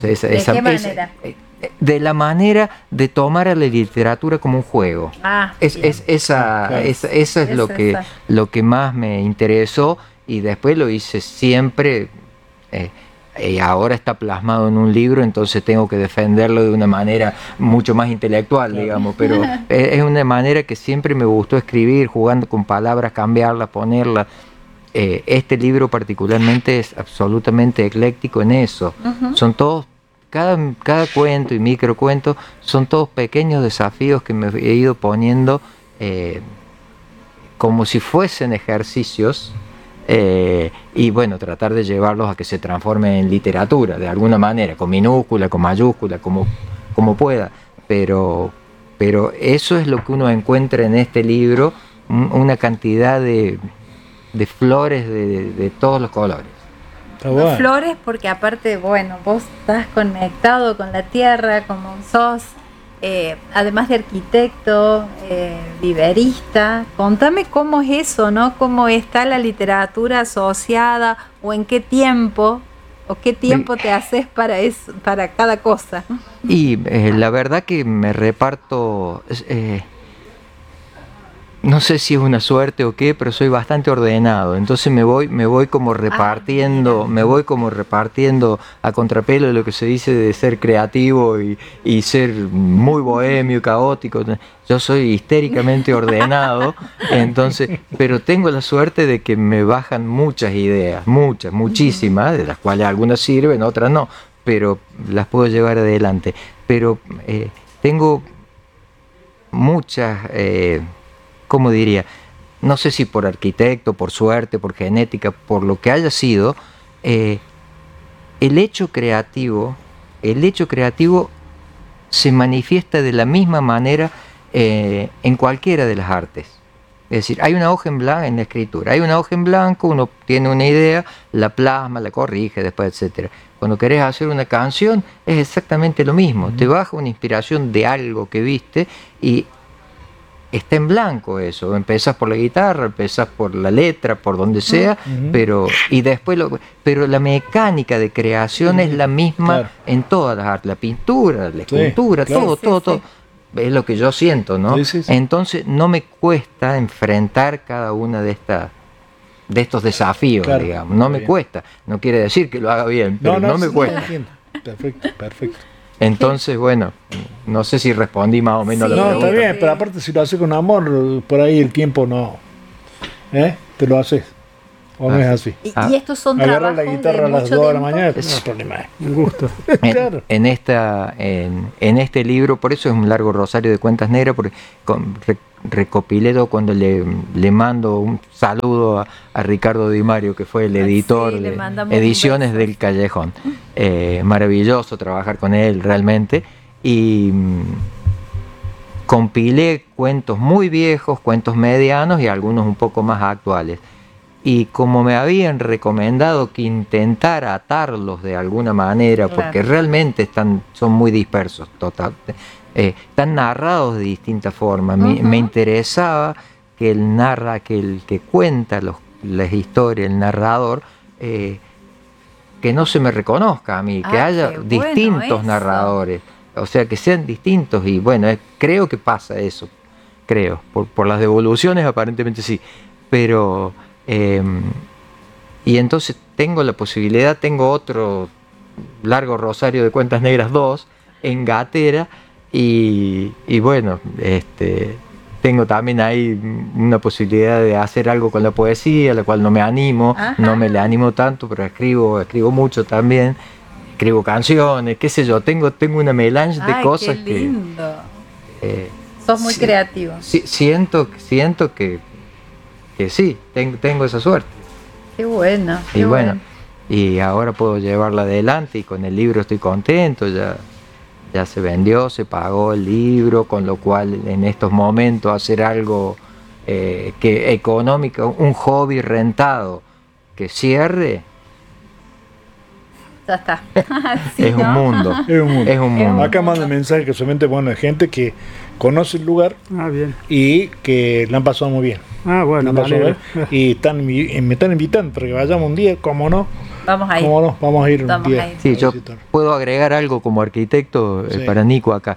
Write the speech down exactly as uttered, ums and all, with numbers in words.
Esa, ¿De esa, qué esa, manera? de la manera de tomar a la literatura como un juego. Ah, es, bien. es, esa, Claro. esa, esa es Es lo que, esa. lo que más me interesó, y después lo hice siempre. Eh, y ahora está plasmado en un libro, entonces tengo que defenderlo de una manera mucho más intelectual, Claro. digamos, pero es una manera que siempre me gustó escribir, jugando con palabras, cambiarlas, ponerlas. Eh, este libro particularmente es absolutamente ecléctico en eso. Ujú. Son todos, cada, cada cuento y microcuento son todos pequeños desafíos que me he ido poniendo eh, como si fuesen ejercicios. Eh, y bueno, tratar de llevarlos a que se transformen en literatura de alguna manera, con minúscula, con mayúscula, como, como pueda, pero, pero eso es lo que uno encuentra en este libro, un, una cantidad de, de flores de, de, de todos los colores. Está bueno. Flores, porque aparte, bueno, vos estás conectado con la tierra, como sos, eh, además de arquitecto, eh, viverista. Contame cómo es eso, ¿no? Cómo está la literatura asociada, o en qué tiempo, o qué tiempo te haces para eso, para cada cosa. Y eh, la verdad que me reparto, eh, no sé si es una suerte o qué, pero soy bastante ordenado, entonces me voy, me voy como repartiendo, Ah, me voy como repartiendo a contrapelo de lo que se dice de ser creativo y, y ser muy bohemio y caótico. Yo soy histéricamente ordenado, entonces, pero tengo la suerte de que me bajan muchas ideas, muchas, muchísimas, de las cuales algunas sirven, otras no, pero las puedo llevar adelante. Pero eh, tengo muchas... Eh, ¿cómo diría? No sé si por arquitecto, por suerte, por genética, por lo que haya sido, eh, el hecho creativo, el hecho creativo se manifiesta de la misma manera eh, en cualquiera de las artes. Es decir, hay una hoja en blanco en la escritura, hay una hoja en blanco, uno tiene una idea, la plasma, la corrige, después, etcétera. Cuando querés hacer una canción es exactamente lo mismo, uh-huh. Te baja una inspiración de algo que viste y está en blanco eso, empezás por la guitarra, empezás por la letra, por donde sea, uh-huh. pero y después lo, pero la mecánica de creación uh-huh. es la misma claro. en todas las artes, la pintura, la escultura, sí, claro. todo, sí, todo, sí, todo, sí. Es lo que yo siento, ¿no? Sí, sí, sí. Entonces no me cuesta enfrentar cada una de estas de estos desafíos, claro. digamos, no me bien. cuesta, no quiere decir que lo haga bien, pero no, no, no me sí, cuesta. Perfecto, perfecto. Entonces, bueno, no sé si respondí más o menos sí, a la no, pregunta. No, está bien, pero aparte si lo haces con amor, por ahí el tiempo no, ¿eh? Te lo haces, o no ah, es así. ¿Y, ah. y estos son Agarrar trabajos la guitarra de a las dos de la mañana, es, no es problema, un gusto. En, claro. en, esta, en, en este libro, por eso es un largo rosario de cuentas negras, porque con, re, recopilé todo cuando le, le mando un saludo a, a Ricardo Di Mario, que fue el editor sí, de Ediciones del Callejón. Eh, maravilloso trabajar con él realmente. Y mmm, compilé cuentos muy viejos, cuentos medianos y algunos un poco más actuales. Y como me habían recomendado que intentara atarlos de alguna manera, claro. porque realmente están, son muy dispersos, total, eh, están narrados de distintas formas. Uh-huh. me, me interesaba que el narra, que el que cuenta los, las historias, el narrador, eh, que no se me reconozca a mí, ah, que haya distintos bueno narradores. O sea, que sean distintos y bueno, eh, creo que pasa eso, creo, por, por las devoluciones aparentemente sí, pero eh, y entonces tengo la posibilidad, tengo otro largo rosario de cuentas negras dos en gatera y, y bueno, este, tengo también ahí una posibilidad de hacer algo con la poesía, a la cual no me animo, Ajá. no me le animo tanto, pero escribo, escribo mucho también. Escribo canciones, qué sé yo, tengo, tengo una melange de Ay, cosas qué lindo. que... Eh, Sos muy si, creativo. Si, siento siento que, que sí, tengo, tengo esa suerte. Qué bueno. Y qué bueno, bueno, y ahora puedo llevarla adelante y con el libro estoy contento, ya, ya se vendió, se pagó el libro, con lo cual en estos momentos hacer algo eh, que económico, un hobby rentado que cierre, ya está. Sí, es, ¿no? un mundo, es un mundo. Es un mundo. Acá manda mensaje que solamente bueno, hay gente que conoce el lugar ah, bien. y que la han pasado muy bien. Ah, bueno, pasado bien, y están, me están invitando para que vayamos un día, como no, Vamos a ir. ¿Cómo no? Vamos a ir un Vamos día. a ir. Sí, a yo visitar. puedo agregar algo como arquitecto eh, Sí. para Nico acá.